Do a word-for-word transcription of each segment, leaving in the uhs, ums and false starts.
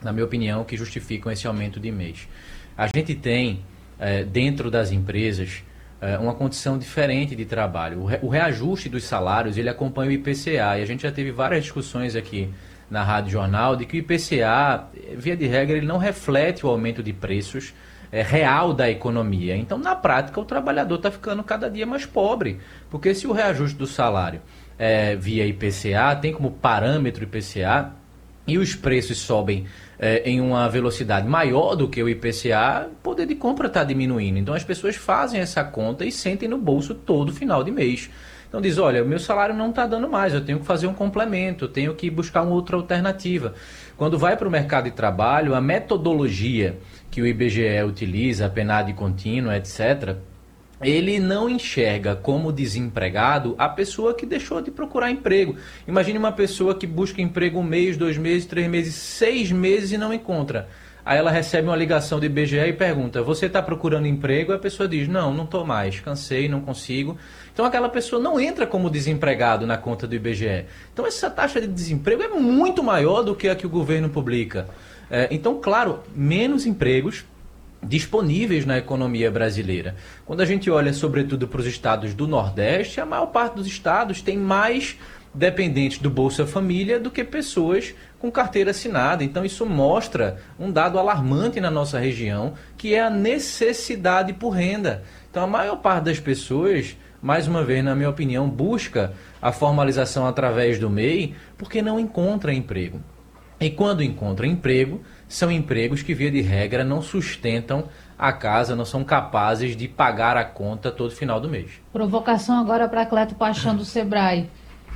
na minha opinião, que justificam esse aumento de mês. A gente tem, é, dentro das empresas, é, uma condição diferente de trabalho. O, re, o reajuste dos salários, ele acompanha o I P C A, e a gente já teve várias discussões aqui na Rádio Jornal, de que o I P C A, via de regra, ele não reflete o aumento de preços é, real da economia. Então, na prática, o trabalhador está ficando cada dia mais pobre, porque se o reajuste do salário é, via I P C A, tem como parâmetro o I P C A, e os preços sobem é, em uma velocidade maior do que o I P C A, o poder de compra está diminuindo. Então, as pessoas fazem essa conta e sentem no bolso todo final de mês. Então diz, olha, o meu salário não está dando mais, eu tenho que fazer um complemento, eu tenho que buscar uma outra alternativa. Quando vai para o mercado de trabalho, a metodologia que o I B G E utiliza, a PNAD contínua, etcétera, ele não enxerga como desempregado a pessoa que deixou de procurar emprego. Imagine uma pessoa que busca emprego um mês, dois meses, três meses, seis meses e não encontra. Aí ela recebe uma ligação do I B G E e pergunta, você está procurando emprego? E a pessoa diz, não, não estou mais, cansei, não consigo. Então aquela pessoa não entra como desempregado na conta do I B G E. Então essa taxa de desemprego é muito maior do que a que o governo publica. É, então, claro, menos empregos disponíveis na economia brasileira. Quando a gente olha sobretudo para os estados do Nordeste, a maior parte dos estados tem mais dependentes do Bolsa Família do que pessoas com carteira assinada. Então isso mostra um dado alarmante na nossa região, que é a necessidade por renda. Então a maior parte das pessoas, mais uma vez, na minha opinião, busca a formalização através do M E I porque não encontra emprego. E quando encontra emprego, são empregos que, via de regra, não sustentam a casa, não são capazes de pagar a conta todo final do mês. Provocação agora para Cleto Paixão do Sebrae.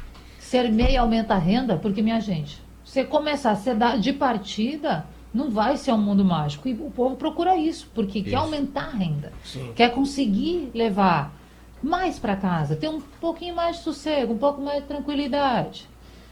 Ser M E I aumenta a renda? Porque, minha gente, você começar a ser de partida, não vai ser um mundo mágico. E o povo procura isso, porque isso. Quer aumentar a renda. Sim. Quer conseguir levar mais para casa, ter um pouquinho mais de sossego, um pouco mais de tranquilidade.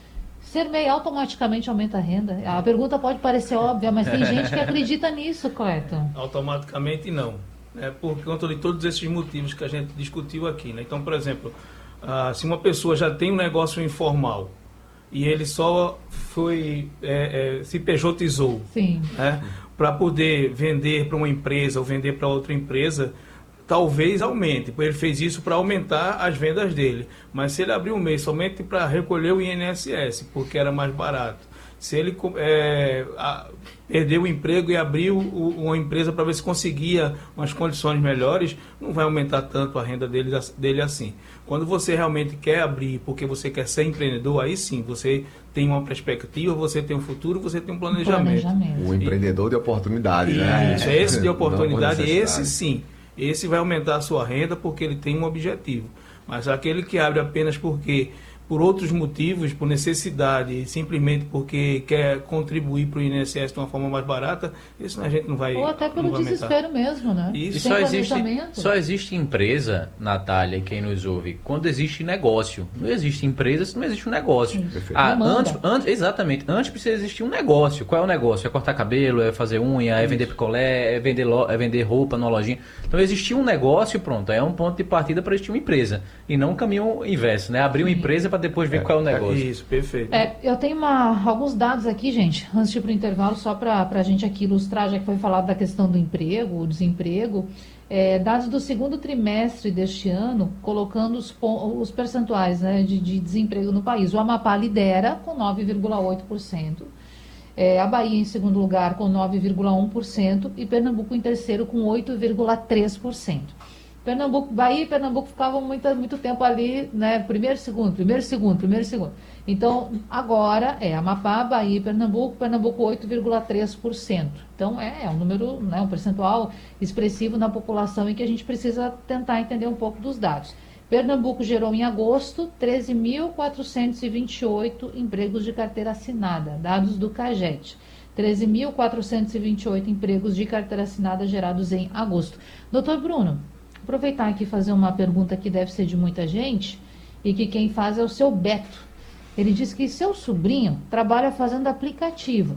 Ser M E I automaticamente aumenta a renda? A pergunta pode parecer óbvia, mas tem gente que acredita nisso, Cleiton. Automaticamente não. É por conta de todos esses motivos que a gente discutiu aqui, né? Então, por exemplo, uh, se uma pessoa já tem um negócio informal e ele só foi, é, é, se pejotizou, né, para poder vender para uma empresa ou vender para outra empresa, talvez aumente, porque ele fez isso para aumentar as vendas dele. Mas se ele abrir um mês somente para recolher o I N S S, porque era mais barato, se ele é, a, perdeu o emprego e abriu o, uma empresa para ver se conseguia umas condições melhores, não vai aumentar tanto a renda dele, dele assim. Quando você realmente quer abrir porque você quer ser empreendedor, aí sim, você tem uma perspectiva, você tem um futuro, você tem um planejamento. planejamento. O empreendedor e, de oportunidade, né? Isso, esse de oportunidade, esse sim. Esse vai aumentar a sua renda porque ele tem um objetivo. Mas aquele que abre apenas porque, por outros motivos, por necessidade, simplesmente porque quer contribuir para o I N S S de uma forma mais barata, isso a gente não vai. Ou até pelo desespero mesmo, né? Isso. E só existe, só existe empresa, Natália, e quem nos ouve, quando existe negócio. Não existe empresa se não existe um negócio. Ah, antes, antes, exatamente. Antes precisa existir um negócio. Qual é o negócio? É cortar cabelo, é fazer unha, é vender picolé, é vender, lo, é vender roupa numa lojinha. Então existir um negócio, pronto, é um ponto de partida para existir uma empresa. E não um caminho inverso, né? Abrir uma empresa para depois ver é, qual é o negócio. Isso, perfeito. É, eu tenho uma, alguns dados aqui, gente, antes de ir para o intervalo, só para a gente aqui ilustrar, já que foi falado da questão do emprego, o desemprego. É, dados do segundo trimestre deste ano, colocando os, os percentuais, né, de, de desemprego no país. O Amapá lidera com nove vírgula oito por cento, é, a Bahia em segundo lugar com nove vírgula um por cento e Pernambuco em terceiro com oito vírgula três por cento. Pernambuco, Bahia e Pernambuco ficavam muito, muito tempo ali, né? Primeiro, segundo, primeiro, segundo, primeiro, segundo. Então, agora é Amapá, Bahia e Pernambuco, Pernambuco oito vírgula três por cento. Então, é, é um número, né, um percentual expressivo na população e que a gente precisa tentar entender um pouco dos dados. Pernambuco gerou em agosto treze mil quatrocentos e vinte e oito empregos de carteira assinada, dados do CAGED. treze mil quatrocentos e vinte e oito empregos de carteira assinada gerados em agosto. Doutor Bruno, aproveitar aqui e fazer uma pergunta que deve ser de muita gente e que quem faz é o seu Beto. Ele diz que seu sobrinho trabalha fazendo aplicativo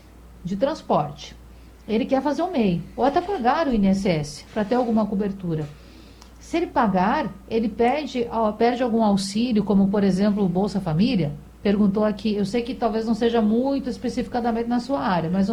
de transporte. Ele quer fazer um M E I ou até pagar o I N S S para ter alguma cobertura. Se ele pagar, ele perde, perde algum auxílio, como por exemplo o Bolsa Família? Perguntou aqui, eu sei que talvez não seja muito especificadamente na sua área, mas